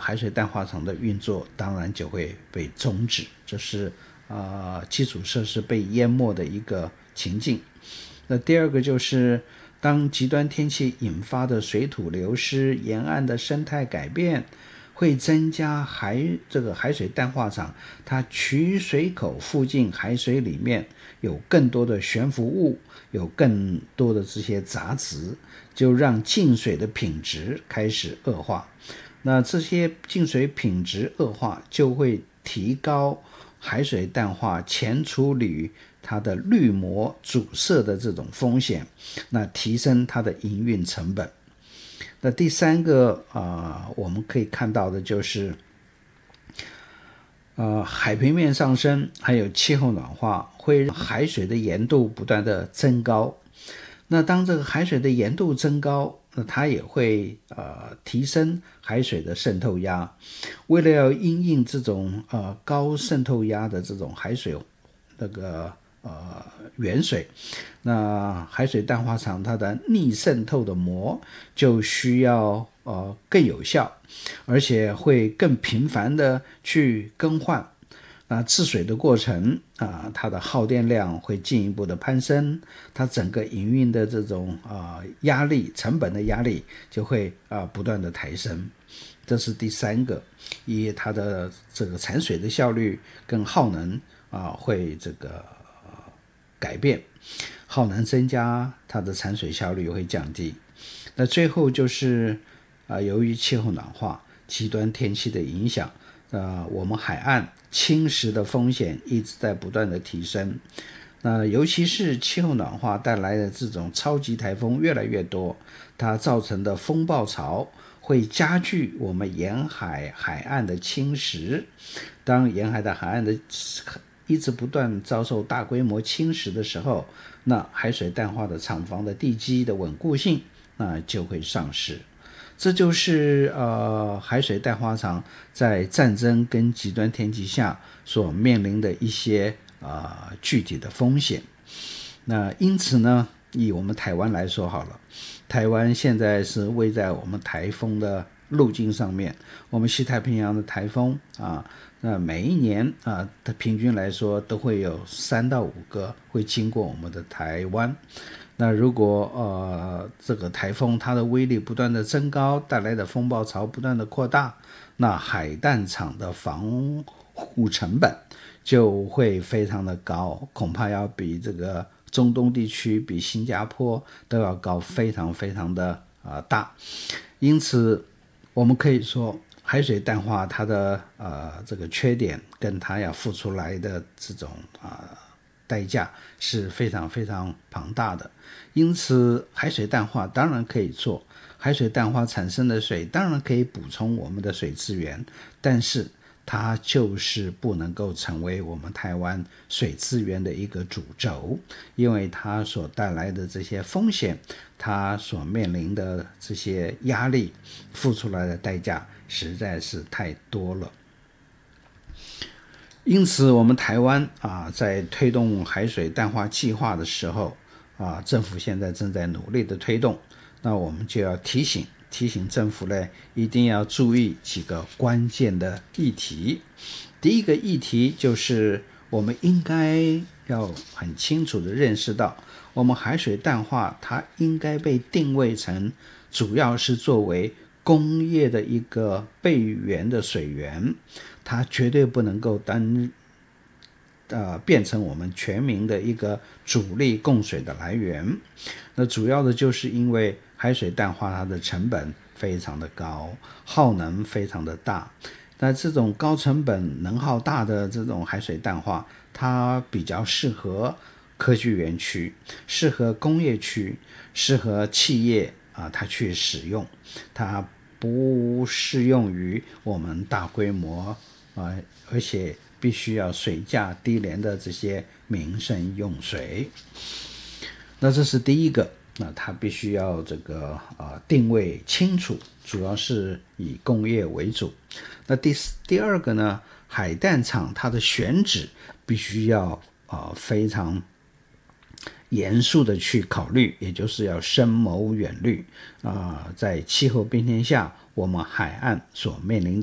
海水淡化厂的运作当然就会被终止，这是基础设施被淹没的一个情境。那第二个就是当极端天气引发的水土流失、沿岸的生态改变，会增加这个海水淡化厂它取水口附近海水里面有更多的悬浮物，有更多的这些杂质，就让净水的品质开始恶化。那这些净水品质恶化就会提高海水淡化前处理它的滤膜阻塞的这种风险，那提升它的营运成本。那第三个我们可以看到的就是海平面上升还有气候暖化会让海水的盐度不断的增高。那当这个海水的盐度增高，那它也会提升海水的渗透压。为了要因应这种高渗透压的这种海水那个原水，那海水淡化厂它的逆渗透的膜就需要更有效，而且会更频繁的去更换。那治水的过程它的耗电量会进一步的攀升，它整个营运的这种压力，成本的压力就会不断的抬升。这是第三个，以它的这个产水的效率跟耗能会这个改变，耗能增加，它的产水效率会降低。那最后就是由于气候暖化、极端天气的影响，我们海岸侵蚀的风险一直在不断的提升。那尤其是气候暖化带来的这种超级台风越来越多，它造成的风暴潮会加剧我们沿海岸的侵蚀。当沿海的海岸的一直不断遭受大规模侵蚀的时候，那海水淡化的厂房的地基的稳固性就会丧失。这就是海水淡化厂在战争跟极端天气下所面临的一些具体的风险。那因此呢，以我们台湾来说好了，台湾现在是位在我们台风的路径上面，我们西太平洋的台风那每一年它平均来说都会有3到5个会经过我们的台湾。那如果这个台风它的威力不断的增高，带来的风暴潮不断的扩大，那海淡厂的防护成本就会非常的高，恐怕要比这个中东地区、比新加坡都要高，非常非常的大。因此我们可以说海水淡化它的这个缺点跟它要付出来的这种代价是非常非常庞大的。因此海水淡化当然可以做，海水淡化产生的水当然可以补充我们的水资源，但是它就是不能够成为我们台湾水资源的一个主轴，因为它所带来的这些风险，它所面临的这些压力，付出来的代价实在是太多了。因此我们台湾在推动海水淡化计划的时候政府现在正在努力的推动，那我们就要提醒政府呢，一定要注意几个关键的议题。第一个议题就是我们应该要很清楚的认识到，我们海水淡化它应该被定位成主要是作为工业的一个备源的水源，它绝对不能够变成我们全民的一个主力供水的来源。那主要的就是因为海水淡化它的成本非常的高，耗能非常的大。那这种高成本能耗大的这种海水淡化，它比较适合科技园区，适合工业区，适合企业它去使用，它不适用于我们大规模而且必须要水价低廉的这些民生用水。那这是第一个，那它必须要这个定位清楚，主要是以工业为主。那第二个呢，海淡厂它的选址必须要非常严肃的去考虑，也就是要深谋远虑在气候变迁下我们海岸所面临